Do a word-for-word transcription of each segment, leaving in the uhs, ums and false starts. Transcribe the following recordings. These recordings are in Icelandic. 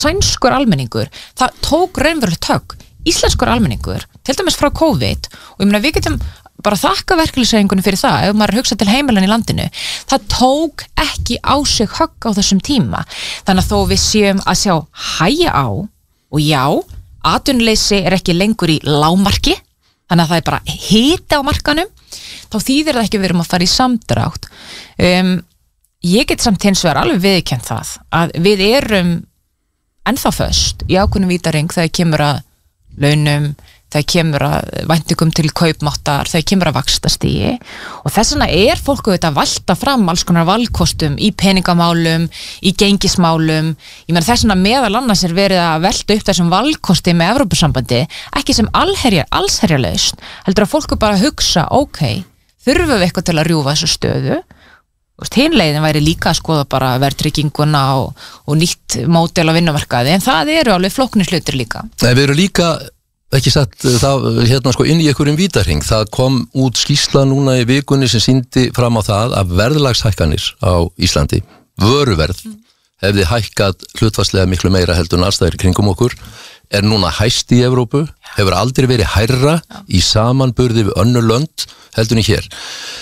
sænskur almenningur, það tók raunverulegt högg. Íslenskur almenningur, til dæmis frá COVID, og ég meina við getum bara þakka verkalýðshreyfingunni fyrir það, ef maður hugsa til heimilann í landinu, það tók ekki á sig högg á þessum tíma. Þannig að þó við séum að sjá hægja á, og já, atvinnuleysi er ekki lengur í lágmarki, þannig að það er bara hiti á markanum, þá þýðir það ekki að við erum að fara í samdrátt. Um, ég get samt hins vegar alveg viðurkennt það, að við erum ennþá föst í ákveðnum vítaring þegar kemur að launum, þegar kemur að væntingum til kaupmáttar, þegar kemur að vaxtastigi, og þess vegna er fólk auðvitað að valta fram alls konar valkostum í peningamálum, í gengismálum. Ég meina þess vegna meðal annars er verið að velta upp þessum valkosti með Evrópusambandi, ekki sem allherjar, allsherjarlausn, heldur að fólk er bara að hugsa, ok, þurfum við eitthvað til að rjúfa þessu stöðu. Hinn leiðin væri líka að skoða bara verðtrygginguna og, og nýtt módel á vinnumarkaði, en það eru alveg flóknir hlutir líka. Nei, við erum líka ekki sett það hérna sko inn í einhverjum vítarhring. Það kom út skýrsla núna í vikunni sem sýndi fram á það að verðlagshækkanir á Íslandi, vöruverð, mm. hefði hækkað hlutfallslega miklu meira heldur en aðstæður í kringum okkur, er núna hæst í Evrópu, hefur aldrei verið hærra Já. Í samanburði við önnur lönd heldur en hér.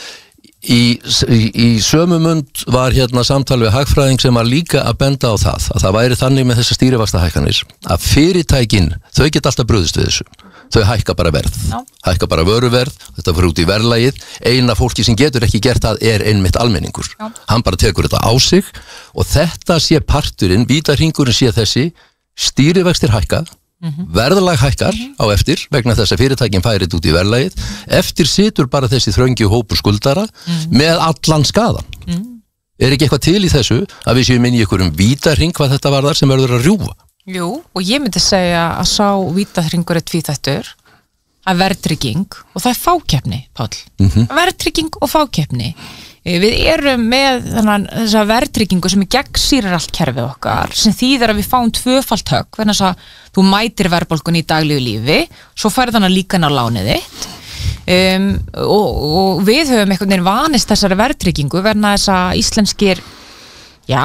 Í, í, í sömu mund var hérna samtal við hagfræðing sem var líka að benda á það að það væri þannig með þessar stýrivaxtahækkanir að fyrirtækin, þau geta alltaf brugðist við þessu, þau hækka bara verð no. hækka bara vöruverð, þetta fyrir út í verðlagið, eina fólki sem getur ekki gert það er einmitt almenningur no. hann bara tekur þetta á sig og þetta sé parturinn, vítarhringurinn sé þessi, stýrivextir hækka Mm-hmm. verðlag hækkar mm-hmm. á eftir vegna þess að fyrirtækin færið út í verðlagið eftir situr bara þessi þröngi hópur skuldara mm-hmm. með allan skaðan mm-hmm. er ekki eitthvað til í þessu að við séum inn í einhverjum vítarhring hvað þetta varðar sem verður að rjúfa? Jú, og ég myndi segja að sá vítarhringur er tvíþættur að verðtrygging og það er fákeppni, Páll mm-hmm. verðtrygging og fákeppni við erum með þannig þessa verðtryggingu sem er gegnsýrir allt kerfið okkar sem þýðir að við fáum tvöfalt högg þannig að þú mætir verðbólgunni í daglegu lífi svo færð þannig líka inn á lánið þitt um, og, og við höfum einhvern veginn vanist þessari verðtryggingu verna þess að íslenskir já,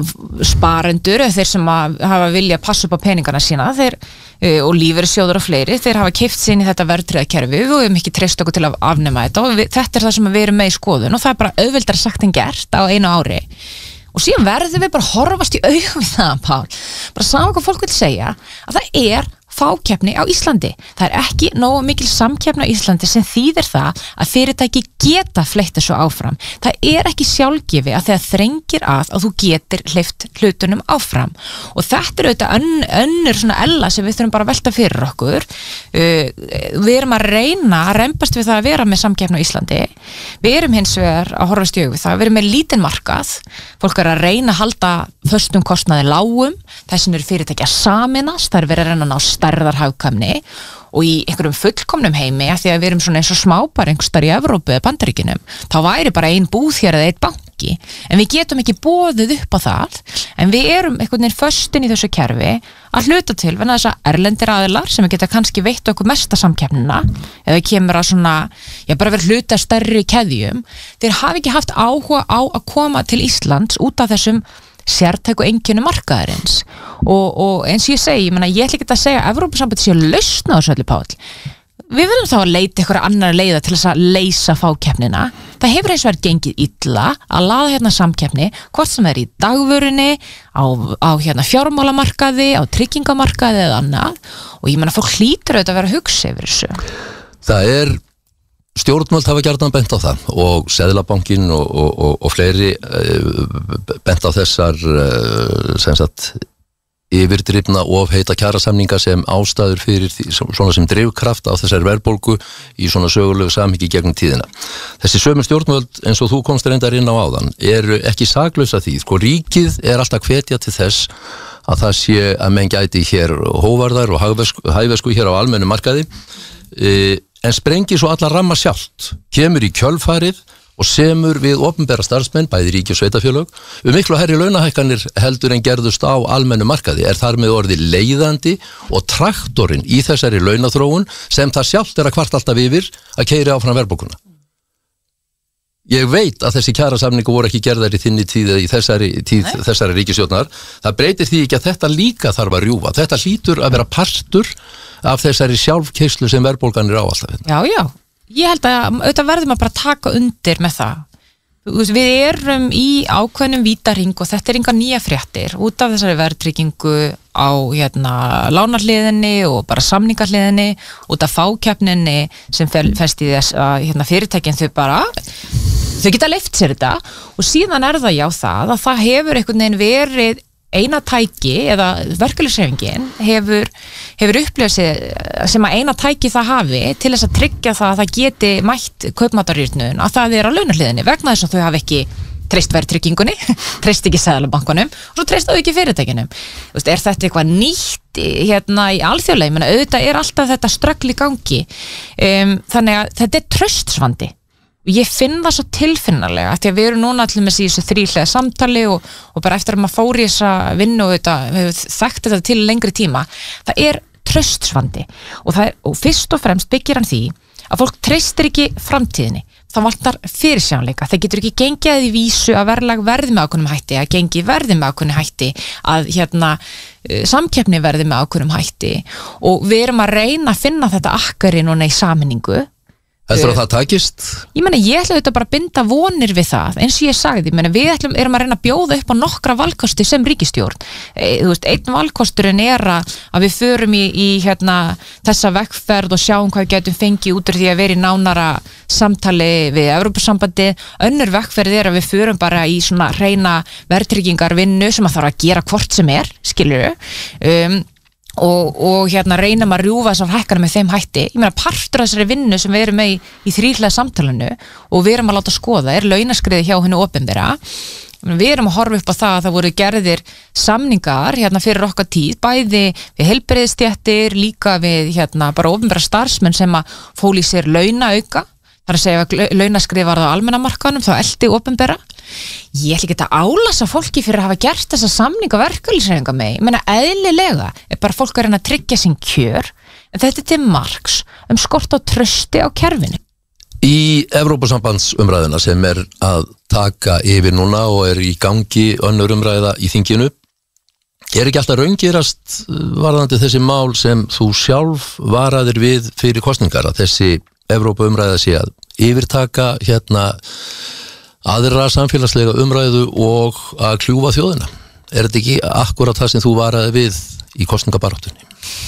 sparendur þeir sem hafa vilja að passa upp á peningana sína þeir, og lífeyrissjóður og fleiri þeir hafa keypt sig inn í þetta verðtryggðakerfi við höfum ekki treyst okkur til að afnema þetta og við, þetta er það sem við erum með í skoðun og það er bara auðveldara sagt en gert á einu ári og síðan verðum við bara horfast í augum við það, Pál bara sama hvað fólk vil segja að það er fákeppni á Íslandi. Það er ekki nógu mikil samkeppni á Íslandi sem þýðir það að fyrirtæki geta fleytt þessu áfram. Það er ekki sjálfgefi að þegar þrengir að að þú getur hleypt hlutunum áfram og þetta er auðvitað ön, önnur svona ella sem við þurfum bara að velta fyrir okkur. Uh, við erum að reyna að rembast við það að vera með samkeppni á Íslandi. Við erum hins vegar að horfast í augu við það. Við erum með lítinn markað. Fólk er að reyna að halda föstum kostnaði lágum. Þessin eru fyrirtæki að sameinast. Það er verið að reyna að ná stærðar hagkvæmni og í einhverjum fullkomnum heimi af því að við erum svona eins og smábar einhverstaðar í Evrópu eða Bandaríkjunum, þá væri bara ein búð hér eða einn banki, en við getum ekki boðið upp á það, en við erum einhvern veginn föstin í þessu kerfi að hluta til vegna þess að erlendir aðilar sem geta kannski veitt okkur mesta samkeppnina eða kemur að svona, já bara verið hluta stærri keðjum, þeir hafi ekki haft áhuga á að koma til Íslands út af þessum sértæku einkennum markaðarins og, og eins og ég segi, ég, mena, ég ætla ekki að segja að Evrópusambandið sé að lausna þessu öllu, Páll. Við viljum þá að leita ykkur annar leiða til þess að leysa fákeppnina. Það hefur eins og verið gengið illa að laða hérna samkeppni, hvort sem er í dagvörunni, á, á hérna fjármálamarkaði, á tryggingamarkaði eða annað og ég menna fólk hlýtur auðvitað að vera að hugsa yfir þessu. Það er stjórnvöld hafa gjarnan bent á það og Seðlabankinn og, og, og, og fleiri bent á þessar sem sagt yfirdrifna og heita kjarasamninga sem ástæður fyrir því, svona sem drifkraft á þessari verðbólgu í svona sögulegu samhengi gegnum tíðina. Þessi sömu stjórnvöld eins og þú komst reyndar inn á áðan eru ekki saklaus að því, sko ríkið er alltaf hvetja til þess að það sé að menn gæti hér hóvarðar og hæfesku hér á almennu markaði e, en sprengir svo alla ramma sjálft, kemur í kjölfarið og semur við opinbera starfsmenn, bæði ríki og sveitafélög, um miklu hærri launahækkanir heldur en gerðust á almennu markaði, er þar með orðið leiðandi og traktorinn í þessari launaþróun sem það sjálft er að kvart alltaf yfir að keyra áfram verðbólguna. Ég veit að þessi kjarasamningu voru ekki gerðar í þinni tíð í þessari tíð Nei. þessari ríkisstjórnar. Það breytir því ekki að þetta líka þarf að rjúfa. Þetta hlýtur að vera partur af þessari sjálfkeyslu sem verðbólgan er á alltaf. Já, já. Ég held að auðvitað verðum að bara taka undir með það. Við erum í ákveðnum vítarhring og þetta er enga nýja fréttir út af þessari verðtryggingu á hérna lánarhliðinni og bara samningarhliðinni, út af fákeppninni sem felst í þess að hérna, fyrirtækin þau bara þau geta leyft sér þetta og síðan er það já það að það hefur einhvern veginn verið eina tæki eða verkalýðshreyfingin hefur, hefur upplifað sig sem að eina tæki það hafi til þess að tryggja það að það geti mætt kaupmáttarrýrnun að það er á launahliðinni vegna þess að þau hafi ekki treyst verðtryggingunni, treyst ekki seðlabankanum og svo treyst þau ekki fyrirtækinum. Er þetta eitthvað nýtt hérna í alþjóðlega? Ég meina auðvitað er alltaf þetta ströggl í gangi um, þannig að þetta er traustsvandi. Og ég finn það svo tilfinnarlega því að við erum núna allir með þessu þríhliða samtali og, og bara eftir að maður fór í þessa vinnu og þetta, hefur þekkt þetta til lengri tíma, það er traustsvandi og, það er, og fyrst og fremst byggir hann því að fólk treystir ekki framtíðinni, það vantar fyrirsjáanleika, það getur ekki gengið að því vísu að verðlag verði með ákveðnum hætti, að gengi verði með ákveðnum hætti, að hérna samkeppni verði með ákveðnum hætti og við erum að reyna að finna þetta akkari núna í sameiningu. Heldur að það takist? Ég meina, ég ætla auðvitað bara að binda vonir við það, eins og ég sagði, ég meina, við ætlum, erum að reyna að bjóða upp á nokkra valkosti sem ríkisstjórn. E, þú veist, einn valkosturinn er að, að við förum í, í hérna, þessa vegferð og sjáum hvað við getum fengið út úr því að vera í nánara samtali við Evrópusambandi. Önnur vegferð er að við förum bara í svona reyna verðtryggingarvinnu sem að þarf að gera hvort sem er, skilurðu. Um, Og, og hérna reynum að rjúfa þessar hækkanir með þeim hætti. Ég meina partur af þessari vinnu sem við erum með í, í þríhliða samtalinu og við erum að láta skoða er launaskriði hjá hinu opinbera. Við erum að horfa upp á það að það voru gerðir samningar hérna fyrir okkar tíð, bæði við heilbrigðisstéttir, líka við hérna bara opinbera starfsmenn sem að fól í sér launaauka. Það er að segja að launaskrið var það á almenna markaðnum, þá eldi opinbera. Ég ætla ekki að álasa fólki fyrir að hafa gert þessa samninga verkalýðshreyfinga með. Ég meina eðlilega er bara fólk að reyna að tryggja sín kjör, en þetta er til marks um skort á trausti á kerfinu. Í Evrópusambandsumræðuna sem er að taka yfir núna og er í gangi önnur umræða í þinginu, er ekki alltaf raungerast varðandi þessi mál sem þú sjálf varaðir við fyrir kosningar, að þessi Evrópuumræða sé að yfirtaka hérna aðra samfélagslega umræðu og að kljúfa þjóðina. Er þetta ekki akkurat það sem þú varaði við í kosningabaráttunni?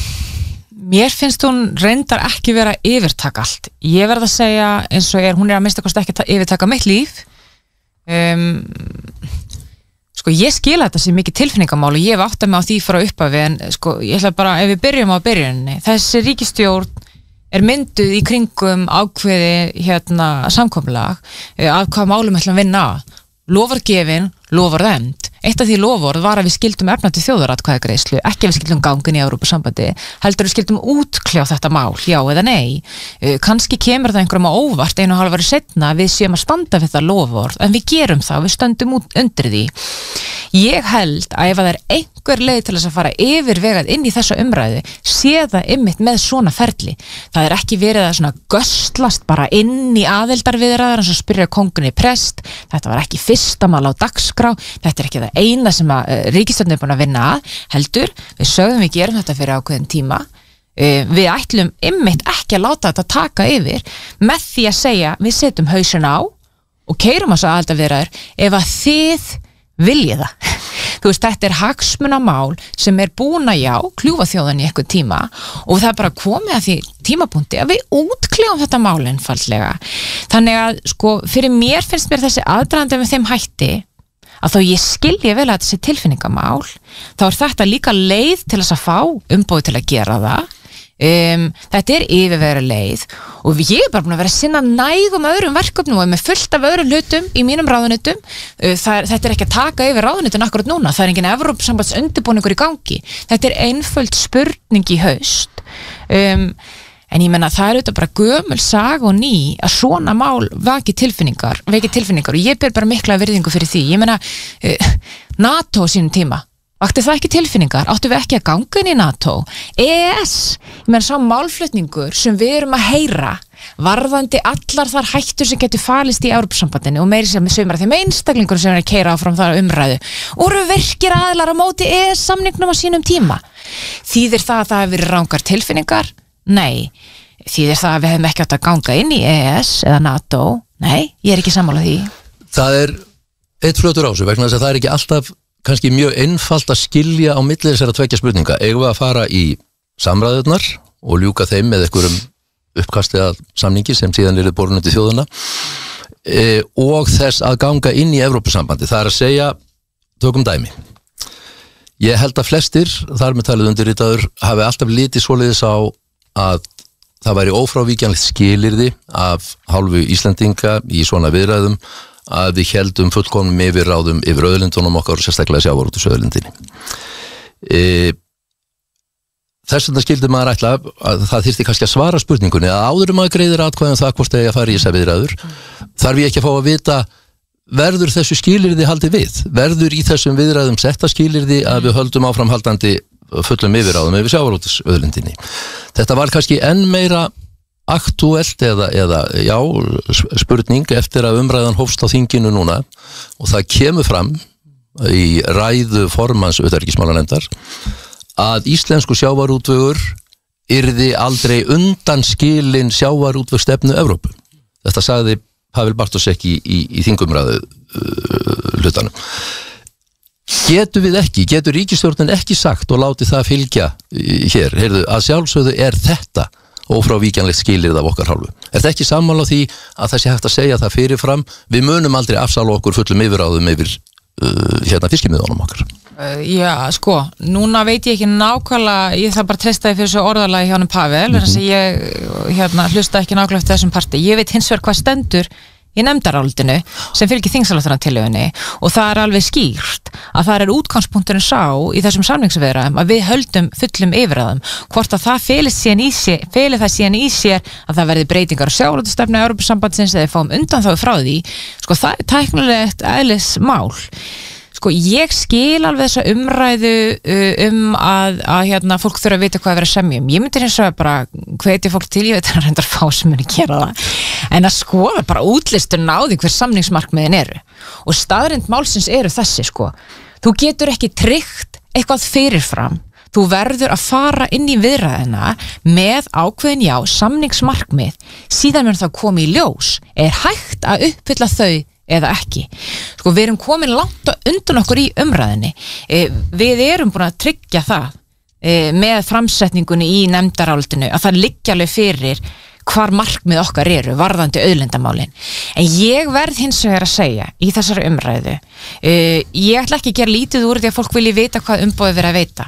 Mér finnst hún reyndar ekki vera að yfirtaka allt. Ég verð að segja eins og er, hún er að minnsta kosti ekki að yfirtaka mitt líf. Um, sko ég skila þetta sem mikið tilfinningamál og ég hef áttað mig á því frá upphafi en sko ég ætla bara, ef við byrjum á byrjunni, þessi ríkisstjórn er mynduð í kringum ákveði hérna samkomulag af hvað málum ætlum að vinna að. Lofar gefin, lofar dæmd. Eitt af því lofórð var að við skildum efna til þjóðaratkvæðagreiðslu, ekki að við skildum gangin í Evrópusambandi, heldur við skildum útkljá þetta mál, já eða nei. Uh, kannski kemur það einhverjum á óvart einu og hálf ári seinna að við séum að standa við það lofórð, en við gerum það, við stöndum út undir því. Ég held að ef það er einhver leið til þess að fara yfirvegað inn í þessa umræðu, sé það ymmit með svona ferli. Það er ekki verið að svona göstlast bara inn í aðildarviðræður eins og spyrja kongunni prest, þetta var ekki fyrsta mál á dagskrá, þetta er ekki það eina sem að uh, ríkisstjórnin er búin að vinna að, heldur, við sögðum við gerum þetta fyrir ákveðin tíma, uh, við ætlum ymmit ekki að láta þetta taka yfir með því að segja við setjum hausinn á og keyrum þess að aðildarviðræður ef að þið viljið það. Þú veist, þetta er hagsmunamál sem er búin að já, kljúfa þjóðan í eitthvað tíma og það er bara komið að því tímapunkti að við útkljúfum þetta mál einfaldlega. Þannig að, sko, fyrir mér finnst mér þessi aðdragandi með þeim hætti að þó ég skilji vel að þetta sé tilfinningamál, þá er þetta líka leið til þess að fá umboð til að gera það. Um, þetta er yfirvera leið og ég er bara búin að vera að sinna nægum öðrum verkefnum og er með fullt af öðrum hlutum í mínum ráðunetum. uh, er, þetta er ekki að taka yfir ráðunetin akkurat núna, það er engin Evrópusambands undirbúningur í gangi, þetta er einföld spurning í haust. um, en ég menna það er auðvitað bara gömul saga og ný að svona mál vaki tilfinningar, veki tilfinningar og ég ber bara mikla virðingu fyrir því. Ég menna uh, NATO sínum tíma vakti það ekki tilfinningar, áttu við ekki að ganga inn í NATO, E E S, ég meina sá málflutningur sem við erum að heyra varðandi allar þar hættur sem getur falist í Evrópusambandinu og meiri sem með sumra þeim einstaklingur sem er að keyra áfram þar umræðu og eru virkir aðilar á móti E E S-samningnum á sínum tíma. Þýðir það að það hefur verið rangar tilfinningar? Nei. Þýðir það að við hefum ekki átt að ganga inn í E E S eða NATO? Nei, ég er ekki sammála því. Það er eitt flötur á þessu vegna þess að það er ekki alltaf kannski mjög einfalt að skilja á milli þessara tveggja spurninga. Eigum við að fara í samræðurnar og ljúka þeim með einhverjum uppkasti að samningi sem síðan er borin undir þjóðuna e, og þess að ganga inn í Evrópusambandi. Það er að segja, tökum dæmi. Ég held að flestir, þar með talið undirritaður, hafi alltaf litið svoleiðis á að það væri ófrávíkjanlegt skilyrði af hálfu Íslendinga í svona viðræðum að við heldum fullkomnum yfir ráðum yfir auðlindunum okkar og sérstaklega sjávarútvegsauðlindinni. E, Þess vegna skildi maður ætla að það þyrfti kannski að svara spurningunni að áður maður greiðir atkvæðum það hvort eigi að fara í þessa viðræður þarf ég ekki að fá að vita verður þessu skilyrði haldið við verður í þessum viðræðum setta skilyrði að við höldum áframhaldandi fullum yfirráðum yfir sjávarútvegsauðlindinni. Þetta var kannski enn meira aktúelt eða, eða já, spurning eftir að umræðan hófst á þinginu núna og það kemur fram í ræðu formanns utanríkismálanefndar að íslensku sjávarútvegur yrði aldrei undan skilin sjávarútvegsstefnu Evrópu. Þetta sagði Pavel Bartosek í, í, í þingumræðu uh, hlutanum. Getur við ekki, getur ríkisstjórnin ekki sagt og látið það fylgja hér, heyrðu, að sjálfsögðu er þetta ófrávíkjanlegt skilyrði af okkar hálfu. Er þetta ekki sammála því að það sé hægt að segja það fyrirfram, við munum aldrei afsala okkur fullum yfirráðum yfir uh, hérna fiskimiðunum okkar? Uh, já, sko, núna veit ég ekki nákvæmlega, ég þarf bara að treysta því fyrir svo orðalagi hjá hann Pavel, mm-hmm. þess að ég hérna, hlusta ekki nákvæmlega eftir þessum parti. Ég veit hins vegar hvað stendur í nefndarálitinu sem fylgir þingsályktunartillögunni og það er alveg skýrt að það er útgangspunkturinn sá í þessum samningsviðræðum að við höldum fullum yfirráðum. Hvort að það felist síðan í sér, feli það síðan í sér að það verði breytingar á sjávarútvegsstefnu Evrópusambandsins eða fáum undanþágu frá því, sko það er tæknilegt eðlismál. Sko ég skil alveg þessa umræðu um að, að hérna, fólk þurfa að vita hvað að vera að semja um. Ég myndi hins vegar bara hvetja fólk til, ég veit að reyndar fá sem muni gera það, en að skoða bara útlistun á því hver samningsmarkmiðin eru. Og staðreynd málsins eru þessi, sko. Þú getur ekki tryggt eitthvað fyrirfram. Þú verður að fara inn í viðræðina með ákveðin já, samningsmarkmið, síðan mun það komi í ljós. Er hægt að uppfylla þau eða ekki. Sko við erum komin langt undan okkur í umræðinni. E, við erum búin að tryggja það e, með framsetningunni í nefndarálitinu að það liggja alveg fyrir hvar markmið okkar eru varðandi auðlindamálin. En ég verð hins vegar að segja í þessari umræðu, e, ég ætla ekki að gera lítið úr því að fólk vilji vita hvað umboðið verið að veita.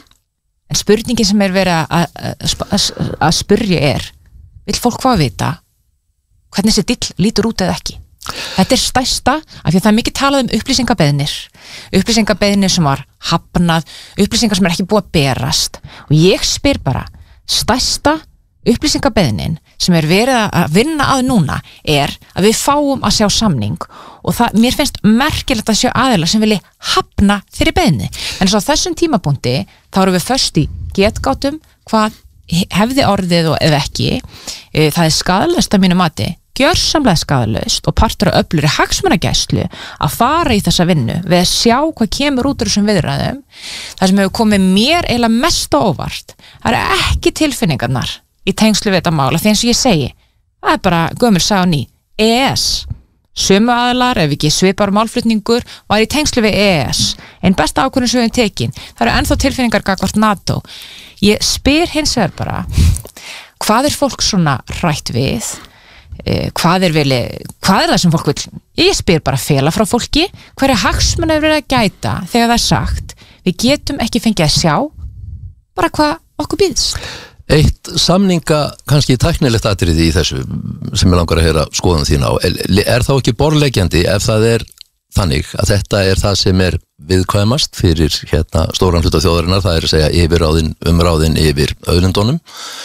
En spurningin sem er verið að, að, að spurja er, vill fólk fá að vita hvernig þessi dill lítur út eða ekki? Þetta er stærsta, af því að það er mikið talað um upplýsingabeðnir, upplýsingabeðnir sem var hafnað, upplýsingar sem er ekki búið að berast og ég spyr bara, stærsta upplýsingabeðnin sem er verið að vinna að núna er að við fáum að sjá samning og það, mér finnst merkilegt að sjá aðeila sem vilji hafna þeirri beðni, en svo á þessum tímapunkti þá erum við först í getgátum hvað hefði orðið og ef ekki, það er skaðlaust að mínu mati, gjörsamlega skaðlaust og partur af öflugri hagsmunagæslu að fara í þessa vinnu við að sjá hvað kemur út úr þessum viðræðum. Það sem hefur komið mér eiginlega mest á óvart, það eru ekki tilfinningarnar í tengslu við þetta mála, því eins og ég segi, það er bara gömul saga ný, E E S, sömu aðilar, ef ekki svipar málflutningur, var í tengslu við E E S, en besta ákvörðun sem við höfum tekin, það eru ennþá tilfinningar gagnvart NATO. Ég spyr hins vegar bara, hvað er fólk svona hrætt við? Hvað er, veli, hvað er það sem fólk vil? Ég spyr bara fela frá fólki hverja hagsmuna er verið að gæta þegar það er sagt við getum ekki fengið að sjá bara hvað okkur býðst. Eitt samninga kannski tæknilegt atriði í þessu sem ég langar að heyra skoðun þín á er þá ekki borðleggjandi ef það er þannig að þetta er það sem er viðkvæmast fyrir hérna stóran hluta þjóðarinnar, það er að segja yfirráðin umráðin yfir auðlindunum,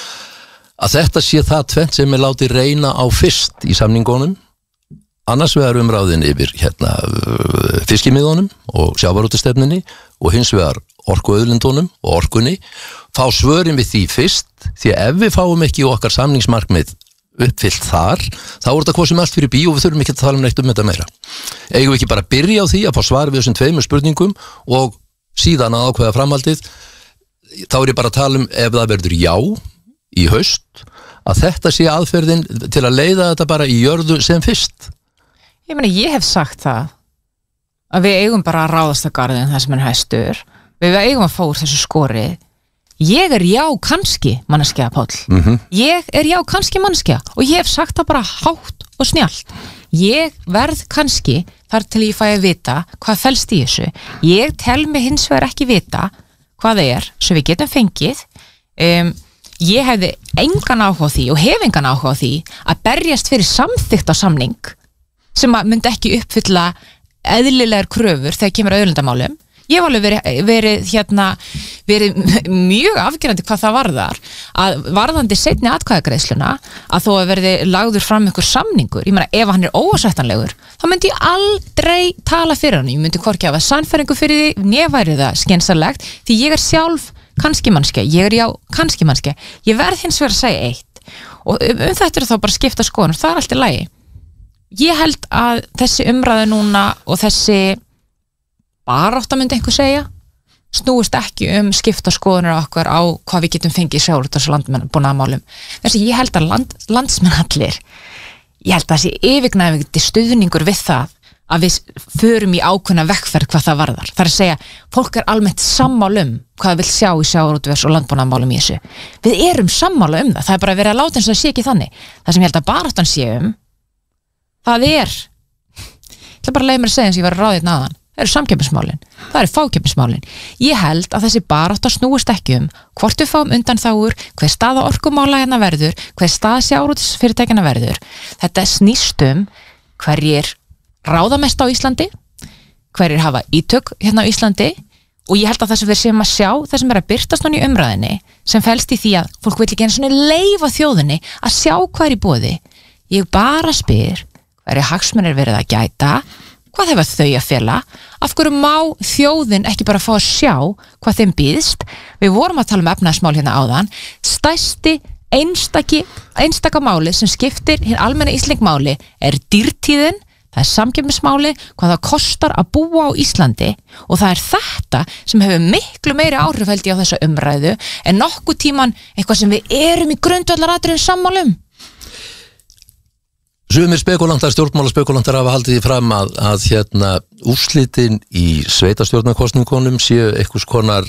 að þetta sé það tvennt sem er látið reyna á fyrst í samningunum, annars vegar umráðin yfir hérna fiskimiðunum og sjávarútvegsstefnunni og hins vegar orkuauðlindunum og orkunni, fá svörin við því fyrst, því að ef við fáum ekki okkar samningsmarkmið uppfyllt þar, þá er þetta hvað sem allt fyrir bí og við þurfum ekki að tala um neitt um þetta meira. Eigum við ekki bara að byrja á því að fá svar við þessum tveimur spurningum og síðan að ákveða framhaldið, þá er ég bara að tala um ef það verður já í haust, að þetta sé aðferðin til að leiða þetta bara í jörðu sem fyrst. Ég meina, ég hef sagt það að við eigum bara að ráðast að garðin það sem er hæstur, við eigum að fá úr þessu skorið. Ég er já kannski manneskja, Páll. Mm-hmm. Ég er já kannski manneskja og ég hef sagt það bara hátt og snjallt. Ég verð kannski þar til ég fæ að vita hvað felst í þessu. Ég tel mig hins vegar ekki vita hvað það er sem við getum fengið. Um, ég hefði engan áhuga á því og hef engan áhuga á því að berjast fyrir samþykkt á samning sem að myndi ekki uppfylla eðlilegar kröfur þegar kemur að auðlindamálum. Ég hef alveg verið, verið, hérna, verið mjög afgerandi hvað það varðar, að varðandi seinni atkvæðagreiðsluna, að þó að verði lagður fram einhver samningur. Ég meina, ef hann er óásættanlegur, þá myndi ég aldrei tala fyrir hann. Ég myndi hvorki hafa sannfæringu fyrir því, né væri það skynsamlegt, því ég er sjálf kannski mannskja, ég er já kannski mannskja. Ég verð hins vegar að segja eitt, og um, um þetta er þá bara skipta skoðun, það er allt í lagi. Ég held að þessi umræða núna og þessi barátta myndi einhver segja snúist ekki um skipta skoðunar okkar á hvað við getum fengið sjávarútvegs- og landbúnaðarmálum. Þess að ég held að land, landsmenn allir, ég held að þessi yfirgnæfandi stuðningur við það að við förum í ákveðna vegferð hvað það varðar. Það er að segja, fólk er almennt sammála um hvað það vil sjá í sjávarútvegs- og landbúnaðarmálum í þessu. Við erum sammála um það, það er bara verið að láta eins og það sé ekki þannig. Það sem ég held að baráttan sé um, það er, ég ætla bara að leiða mér að segja eins og ég var að ráða hérna áðan. Það eru samkeppnismálin, það eru fákeppnismálin. Ég held að þessi barátta snúist ekki um hvort við fáum undanþágur, hver staða orkumála hérna verður, hver staða sjávarútvegsfyrirtækjanna verður. Þetta snýst um hverjir ráða mest á Íslandi, hverjir hafa ítök hérna á Íslandi og ég held að það sem við séum að sjá, það sem er að birtast núna í umræðinni, sem felst í því að fólk vil ekki einu svona leyfa þjóðinni að sjá hvað er í boði. Ég bara spyr, hverjir hagsmunir verið að gæta, hvað hefur þau að fela? Af hverju má þjóðin ekki bara fá að sjá hvað þeim býðst? Við vorum að tala um efnahagsmál hérna áðan. Stærsti einstaki, einstaka máli sem skiptir hinn almenna Íslendingamáli er dýrtíðin, það er samkeppnismáli, hvað það kostar að búa á Íslandi og það er þetta sem hefur miklu meiri áhrif held ég á þessa umræðu en nokkuð tíman eitthvað sem við erum í grundvallaratriðum sammálum. Sumir spekulantar, stjórnmálaspekulantar hafa haldið því fram að, að hérna, úrslitin í sveitarstjórnarkosningunum séu einhvers konar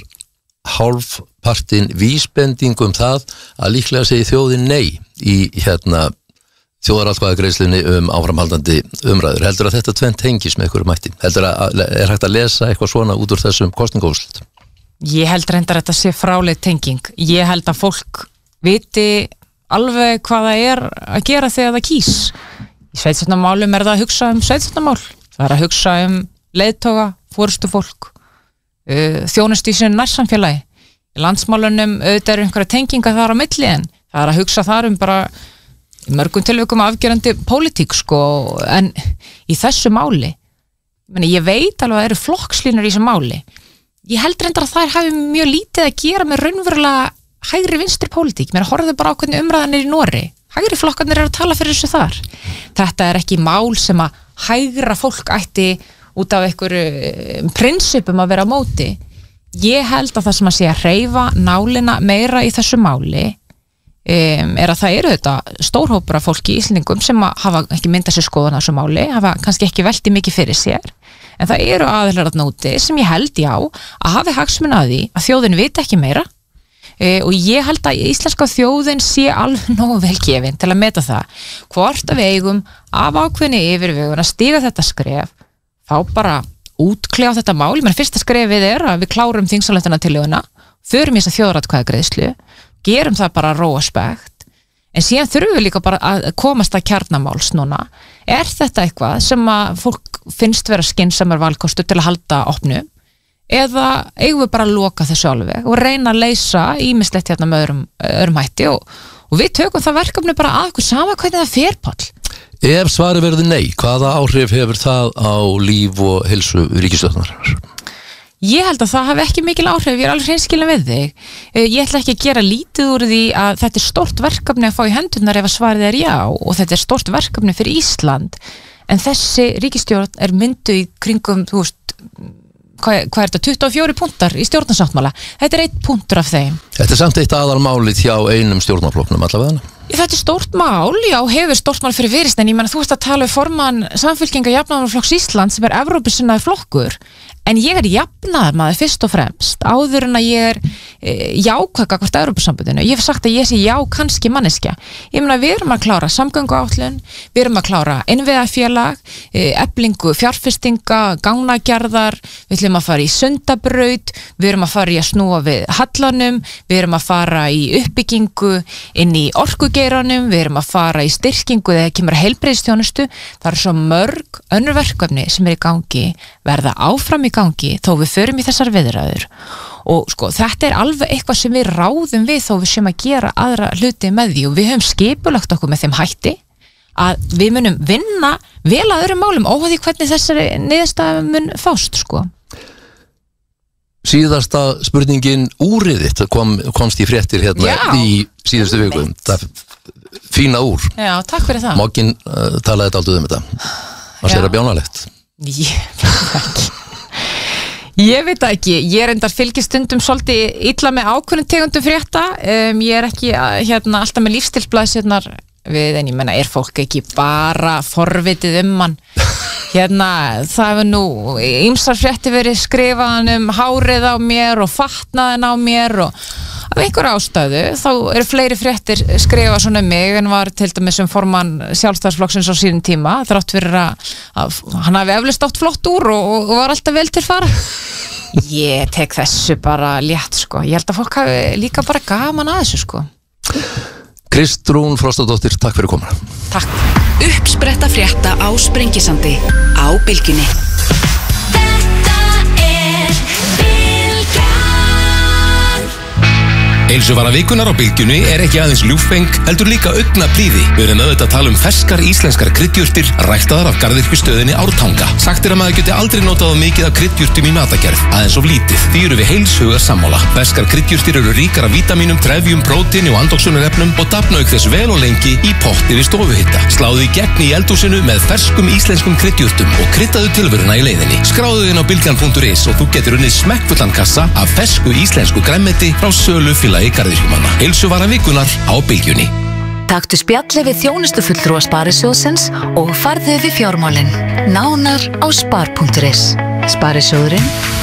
hálfpartin vísbending um það að líklega segi þjóðin nei í hérna, þjóðaratkvæðagreiðslunni um áframhaldandi umræður. Heldur að þetta tvennt tengis með einhverju mætti? Heldur að er hægt að lesa eitthvað svona út úr þessum kosningaúrslitum? Ég held reyndar að þetta sé fráleitt tenging. Ég held að fólk viti alveg hvað það er að gera þegar það kýs. Í sveitarstjórnarmálum er það að hugsa um sveitarstjórnarmál. Það er að hugsa um leiðtoga, forystufólk, uh, þjónustu í sínu nærsamfélagi. Í landsmálunum auðvitað eru einhverja tengingar þar á milli en það er að hugsa þar um bara í mörgum tilvikum afgerandi pólitík sko, en í þessu máli, meni, ég veit alveg að það eru flokkslínur í þessu máli. Ég held reyndar að það hafi mjög lítið að gera með raunverulega hægri vinstri pólitík, mér horfðu bara á hvernig umræðan er í Noregi. Hægri flokkarnir eru að tala fyrir þessu þar. Þetta er ekki mál sem að hægra fólk ætti út af einhverju prinsipum að vera á móti. Ég held að það sem að sé að hreyfa nálina meira í þessu máli um, er að það eru þetta stórhópur af fólki í Íslendingum sem að hafa ekki myndað sér skoðun á þessu máli, hafa kannski ekki velti mikið fyrir sér. En það eru aðilar að nóti sem ég held já að hafi hagsmuni að því að þjóðin viti ekki meira. Uh, og ég held að íslenska þjóðin sé alveg nógu vel gefin til að meta það hvort að við eigum af ákveðni yfirvegun að stíga þetta skref þá bara útkljá þetta mál, menn fyrsta skrefið er að við klárum þingsályktunartillöguna, förum í þessa þjóðaratkvæðagreiðslu, gerum það bara róaspekt, en síðan þurfum við líka bara að komast að kjarnamáls núna. Er þetta eitthvað sem að fólk finnst vera skynsamur valkostu til að halda opnu eða eigum við bara að loka þessu alveg og reyna að leysa ýmislegt hérna með öðrum, öðrum hætti og, og við tökum það verkefni bara að okkur sama hvernig það fer, Páll. Ef svarið verður nei, hvaða áhrif hefur það á líf og heilsu ríkisstjórnarinnar? Ég held að það hafi ekki mikil áhrif, ég er alveg hreinskilin við þig. Ég ætla ekki að gera lítið úr því að þetta er stórt verkefni að fá í hendurnar ef að svarið er já og þetta er stórt verkefni fyrir Ísland en þessi ríkisstjórn er myndu í kringum, þú veist, hvað, hvað er þetta, tuttugu og fjórir punktar í stjórnarsáttmála. Þetta er einn punktur af þeim. Þetta er samt eitt aðalmálið hjá einum stjórnarflokknum allavega. Þetta er stórt mál, já, hefur stórt mál fyrir Viðreisn, en ég menna þú veist að tala um formann Samfylkingar Jafnaðarmannaflokks Íslands sem er Evrópusinnaður flokkur, en ég er jafnaðarmaður fyrst og fremst, áður en að ég er e, jákvæð gagnvart Evrópusambandinu. Ég hef sagt að ég sé já kannski manneskja. Ég meina við erum að klára samgönguáætlun, við erum að klára innviðafélag, e, eflingu fjárfestinga, gangnagerðar, við ætlum að fara í Sundabraut, við erum að fara í að snúa við hallanum, við erum að fara í uppbyggingu inn í orkugeiranum, við erum að fara í styrkingu þegar kemur að heilbrigðisþjónustu. Það er svo mörg önnur verkefni sem er í gangi, verða áfram í gangi þó við förum í þessar viðræður og sko þetta er alveg eitthvað sem við ráðum við þó við séum að gera aðra hluti með því og við höfum skipulagt okkur með þeim hætti að við munum vinna vel að öðrum málum óháð því hvernig þessari niðurstaða mun fást sko. Síðasta spurningin úrið þitt kom, komst í fréttir hérna Já, í síðustu viku. Það fína úr. Já, takk fyrir það. Moggin uh, talaði þetta aldrei um þetta. Það sér að bjánalegt. Ég veit ekki. Ég veit ekki. Ég er endar fylgistundum svolítið illa með ákveðnum tegundum frétta. Um, ég er ekki hérna, alltaf með lífstilsblaðsirnar við, en ég menna, er fólk ekki bara forvitið um mann? Hérna, það hefur nú ýmsar fréttir verið skrifaðan um hárið á mér og fatnaðin á mér og af einhver ástæðu, þá eru fleiri fréttir skrifa svona um mig en var til dæmis um formann Sjálfstæðisflokksins á sínum tíma, þrátt fyrir að, að hann hafi eflaust átt flott úr og, og var alltaf vel til fara. Ég tek þessu bara létt sko, ég held að fólk hafi líka bara gaman að þessu sko. Kristrún Frostadóttir, takk fyrir komuna. Takk. Uppspretta frétta á Sprengisandi á Bylgjunni. Heilsuvara vikunar á Bylgjunni er ekki aðeins ljúffeng, heldur líka augnablíði. Við erum auðvitað að tala um ferskar íslenskar kryddjurtir, ræktaðar af garðyrkjustöðinni Ártanga. Sagt er að maður geti aldrei notað mikið af kryddjurtum í matagerð, aðeins of lítið. Því eru við heilshugar sammála. Ferskar kryddjurtir eru ríkar af vítamínum, trefjum, prótíni og andoksunarefnum og dafna auk þess vel og lengi í potti við stofuhita. Sláðu í gegn í eldhúsinu með ferskum íslenskum kryddjurtum og kryddaðu tilveruna í leiðinni. Skráðu inn á bylgjan punktur is og þú getur unnið smekkfullan kassa af fersku íslensku grænmeti frá sölu í garðyrkjumanna. Heilsuvara vikunar á Bylgjunni. Taktu spjalli við þjónustufulltrúa Sparisjóðsins og farðu við fjármálin. Nánar á spar punktur is. Sparisjóðurinn